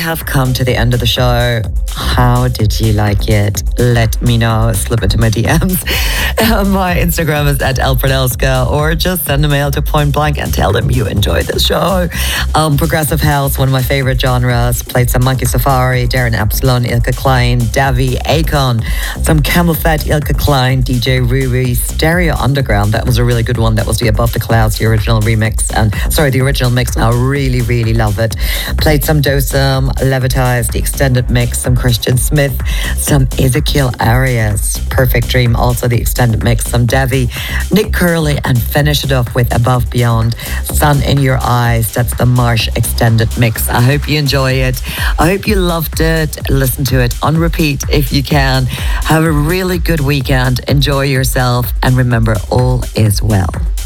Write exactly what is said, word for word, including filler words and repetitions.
have come to the end of the show. How did you like it? Let me know. Slip into my D Ms. My Instagram is at Elfredelska, or just send a mail to Point Blank and tell them you enjoyed the show. Um, Progressive House, one of my favorite genres. Played some Monkey Safari, Darren Epsilon, Ilka Klein, Davi, Akon, some Camel Fat, Ilka Klein, D J Ruri, Stereo Underground. That was a really good one. That was the Above the Clouds, the original remix. And sorry, the original mix. I really, really love it. Played some Dosum, Levitize, the extended mix, some Christian Smith, some Ezekiel Arias, Perfect Dream, also the extended mix, some Devi, Nick Curley, and finish it off with Above Beyond, Sun in Your Eyes. That's the Marsh extended mix. I hope you enjoy it. I hope you loved it. Listen to it on repeat if you can. Have a really good weekend. Enjoy yourself, and remember, all is well.